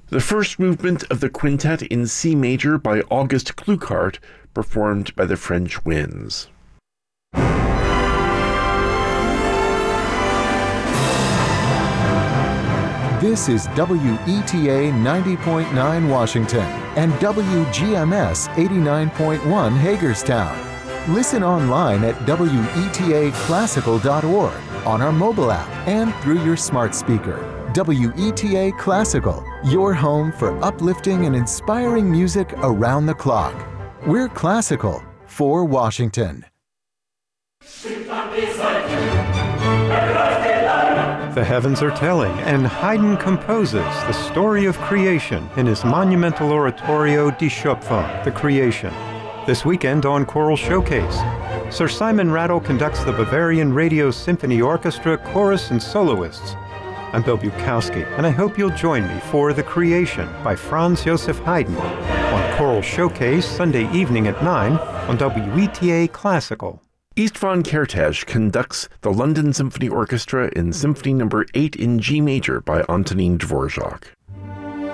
The first movement of the quintet in C major by August Kluckhardt, performed by the French Winds. This is WETA 90.9 Washington and WGMS 89.1 Hagerstown. Listen online at WETAclassical.org, on our mobile app, and through your smart speaker. WETA Classical, your home for uplifting and inspiring music around the clock. We're classical for Washington. The heavens are telling, and Haydn composes the story of creation in his monumental oratorio Die Schöpfung, The Creation. This weekend on Choral Showcase, Sir Simon Rattle conducts the Bavarian Radio Symphony Orchestra, chorus, and soloists. I'm Bill Bukowski, and I hope you'll join me for The Creation by Franz Joseph Haydn on Choral Showcase Sunday evening at 9 on WETA Classical. Istvan Kertész conducts the London Symphony Orchestra in Symphony No. 8 in G major by Antonín Dvorak.